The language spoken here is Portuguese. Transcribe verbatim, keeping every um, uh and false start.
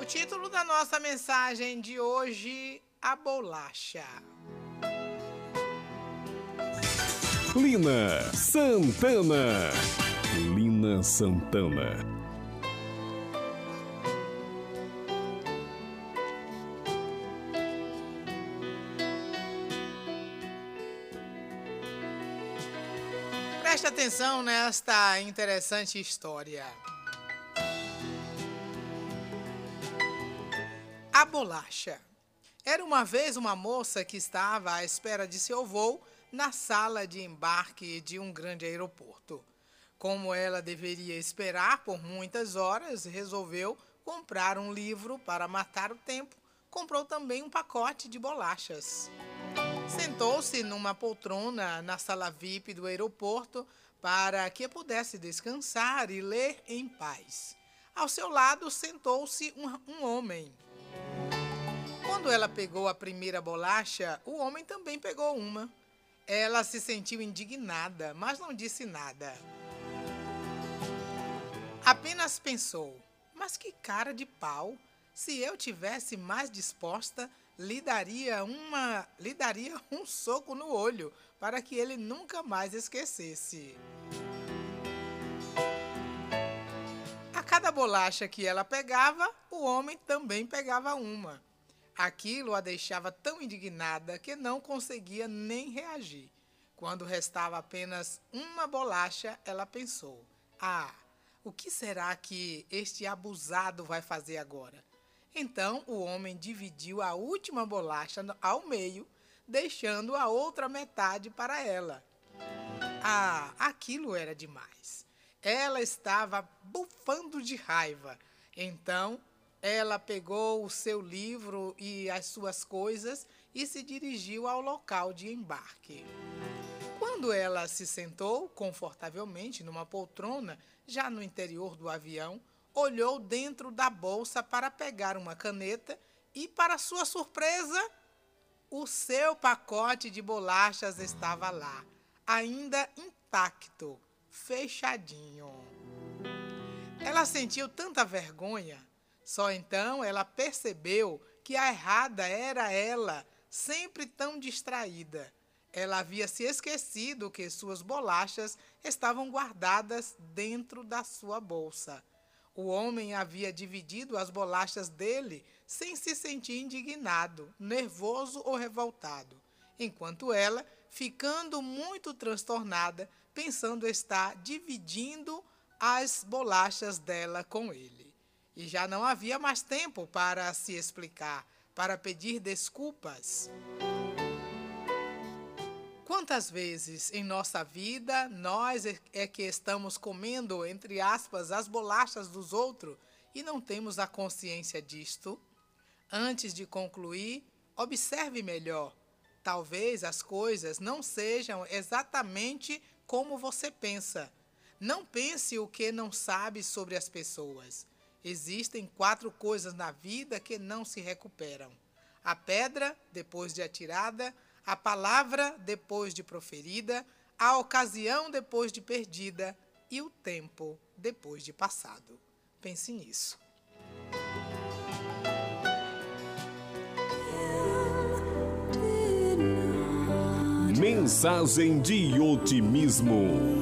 título da nossa mensagem de hoje, a bolacha. Lina Santana. Lina Santana. Preste atenção nesta interessante história. A bolacha. Era uma vez uma moça que estava à espera de seu voo na sala de embarque de um grande aeroporto. Como ela deveria esperar por muitas horas, resolveu comprar um livro para matar o tempo. Comprou também um pacote de bolachas. Sentou-se numa poltrona na sala V I P do aeroporto para que pudesse descansar e ler em paz. Ao seu lado sentou-se um, um homem. Quando ela pegou a primeira bolacha, o homem também pegou uma. Ela se sentiu indignada, mas não disse nada. Apenas pensou, mas que cara de pau! Se eu tivesse mais disposta, lhe daria, uma, lhe daria um soco no olho para que ele nunca mais esquecesse. A cada bolacha que ela pegava, o homem também pegava uma. Aquilo a deixava tão indignada que não conseguia nem reagir. Quando restava apenas uma bolacha, ela pensou: ah, o que será que este abusado vai fazer agora? Então o homem dividiu a última bolacha ao meio, deixando a outra metade para ela. Ah, aquilo era demais. Ela estava bufando de raiva. Então ela pegou o seu livro e as suas coisas e se dirigiu ao local de embarque. Quando ela se sentou confortavelmente numa poltrona, já no interior do avião, olhou dentro da bolsa para pegar uma caneta e, para sua surpresa, o seu pacote de bolachas estava lá, ainda intacto, fechadinho. Ela sentiu tanta vergonha. Só então ela percebeu que a errada era ela, sempre tão distraída. Ela havia se esquecido que suas bolachas estavam guardadas dentro da sua bolsa. O homem havia dividido as bolachas dele sem se sentir indignado, nervoso ou revoltado, enquanto ela, ficando muito transtornada, pensando estar dividindo as bolachas dela com ele. E já não havia mais tempo para se explicar, para pedir desculpas. Quantas vezes em nossa vida nós é que estamos comendo, entre aspas, as bolachas dos outros e não temos a consciência disto? Antes de concluir, observe melhor. Talvez as coisas não sejam exatamente como você pensa. Não pense o que não sabe sobre as pessoas. Existem quatro coisas na vida que não se recuperam: a pedra, depois de atirada; a palavra, depois de proferida; a ocasião, depois de perdida; e o tempo, depois de passado. Pense nisso. Mensagem de otimismo.